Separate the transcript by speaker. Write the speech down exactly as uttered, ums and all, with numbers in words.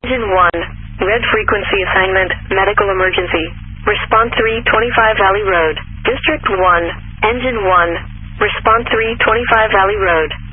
Speaker 1: Engine one, red frequency assignment, medical emergency. Response three twenty-five Valley Road. District one, Engine one, Response three twenty-five Valley Road.